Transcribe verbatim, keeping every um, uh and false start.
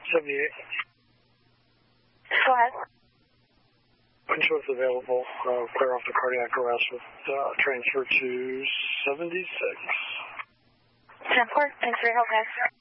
seventy-eight. Go ahead. Winchell's available. Uh, clear off the cardiac arrest with uh, transfer to seventy-six. ten four. Thanks for your help, guys.